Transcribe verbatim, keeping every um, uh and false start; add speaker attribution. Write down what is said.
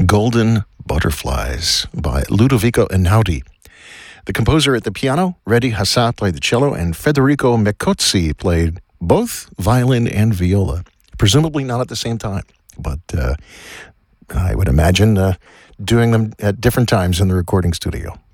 Speaker 1: Golden Butterflies by Ludovico Einaudi. The composer at the piano, Redi Hassah, played the cello, and Federico Mecozzi played both violin and viola, presumably not at the same time, but uh, I would imagine uh, doing them at different times in the recording studio.